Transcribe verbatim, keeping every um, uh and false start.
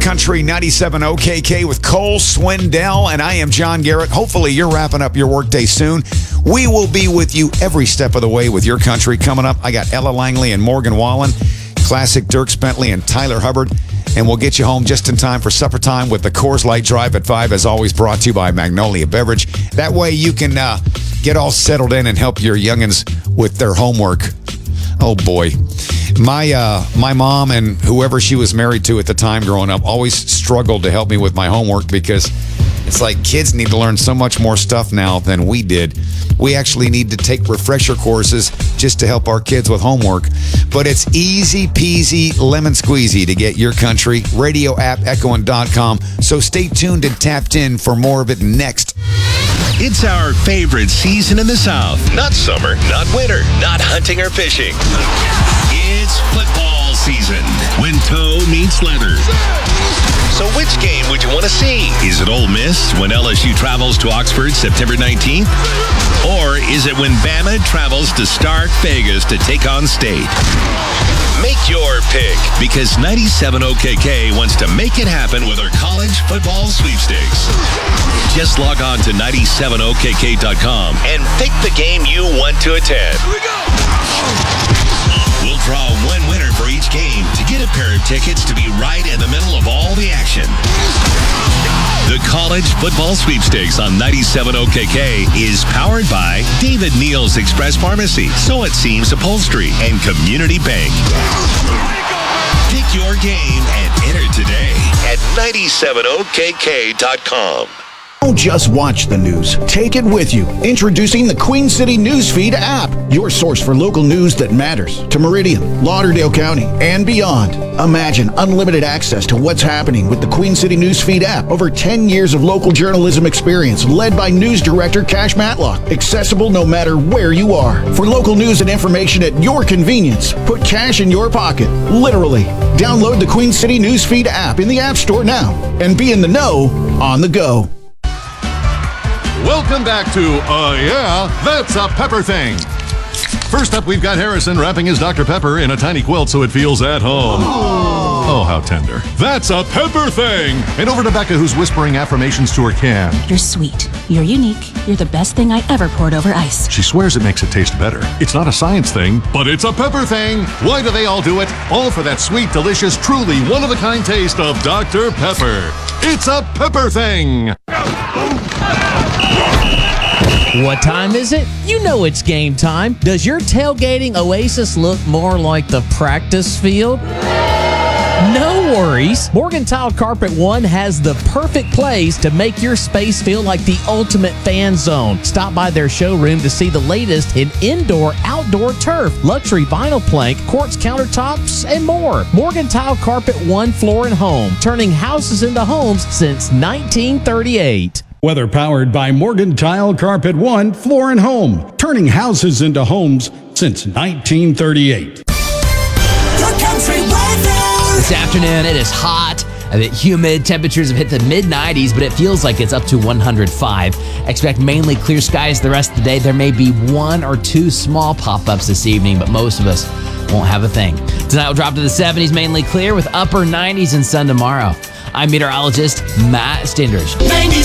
Country ninety-seven O K K with Cole Swindell, and I am John Garrett. Hopefully you're wrapping up your workday soon. We will be with you every step of the way with Your Country. Coming up, I got Ella Langley and Morgan Wallen, classic Dierks Bentley and Tyler Hubbard, and we'll get you home just in time for supper time with the Coors Light Drive at five, as always brought to you by Magnolia Beverage. That way you can uh, get all settled in and help your youngins with their homework. Oh boy. My uh, my mom and whoever she was married to at the time growing up always struggled to help me with my homework because it's like kids need to learn so much more stuff now than we did. We actually need to take refresher courses just to help our kids with homework. But it's easy peasy lemon squeezy to get Your Country radio app, echoing dot com. So stay tuned and tapped in for more of it next. It's our favorite season in the South. Not summer, not winter, not hunting or fishing. It's football season when toe meets leather. So which game would you want to see? Is it Ole Miss when L S U travels to Oxford September nineteenth? Or is it when Bama travels to Stark Vegas to take on State? Make your pick, because ninety-seven O K K wants to make it happen with our college football sweepstakes. Just log on to ninety-seven O K K dot com and pick the game you want to attend. Here we go! We'll draw one winner for each game to get a pair of tickets to be right in the middle of all the action. The College Football Sweepstakes on ninety-seven O K K is powered by David Neal's Express Pharmacy, So It Seems Upholstery, and Community Bank. Pick your game and enter today at ninety-seven O K K dot com. Don't just watch the news. Take it with you. Introducing the Queen City Newsfeed app, your source for local news that matters to Meridian, Lauderdale County, and beyond. Imagine unlimited access to what's happening with the Queen City Newsfeed app. Over ten years of local journalism experience led by news director Cash Matlock. Accessible no matter where you are. For local news and information at your convenience, put cash in your pocket, literally. Download the Queen City Newsfeed app in the App Store now and be in the know on the go. Welcome back to Uh Yeah, That's a Pepper Thing. First up, we've got Harrison wrapping his Doctor Pepper in a tiny quilt so it feels at home. Oh, how tender. That's a Pepper Thing. And over to Becca, who's whispering affirmations to her can. You're sweet. You're unique. You're the best thing I ever poured over ice. She swears it makes it taste better. It's not a science thing, but it's a Pepper Thing. Why do they all do it? All for that sweet, delicious, truly one-of-a-kind taste of Doctor Pepper. It's a Pepper Thing. What time is it? You know it's game time. Does your tailgating oasis look more like the practice field? No worries. Morgentile Carpet One has the perfect place to make your space feel like the ultimate fan zone. Stop by their showroom to see the latest in indoor, outdoor turf, luxury vinyl plank, quartz countertops, and more. Morgentile Carpet One Floor and Home, turning houses into homes since nineteen thirty-eight. Weather powered by Morgentile Carpet One Floor and Home, turning houses into homes since nineteen thirty-eight. Your Country weather. This afternoon, it is hot, a bit humid. Temperatures have hit the mid nineties, but it feels like it's up to one hundred five. Expect mainly clear skies the rest of the day. There may be one or two small pop-ups this evening, but most of us won't have a thing. Tonight will drop to the seventies, mainly clear, with upper nineties and sun tomorrow. I'm meteorologist Matt Stinders.